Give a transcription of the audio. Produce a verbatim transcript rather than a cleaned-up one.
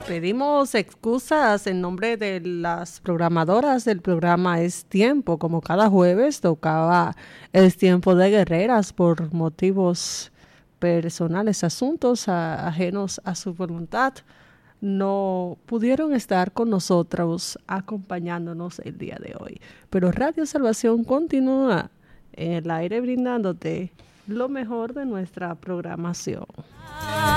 Pedimos excusas en nombre de las programadoras del programa Es Tiempo. Como cada jueves tocaba Es Tiempo de Guerreras por motivos personales, asuntos a, ajenos a su voluntad. No pudieron estar con nosotros acompañándonos el día de hoy. Pero Radio Salvación continúa en el aire brindándote lo mejor de nuestra programación.